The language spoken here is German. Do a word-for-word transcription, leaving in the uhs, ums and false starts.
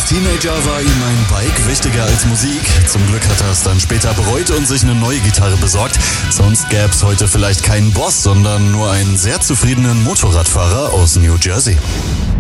Teenager war ihm ein Bike wichtiger als Musik. Zum Glück hat er es dann später bereut und sich eine neue Gitarre besorgt. Sonst gäb's heute vielleicht keinen Boss, sondern nur einen sehr zufriedenen Motorradfahrer aus New Jersey.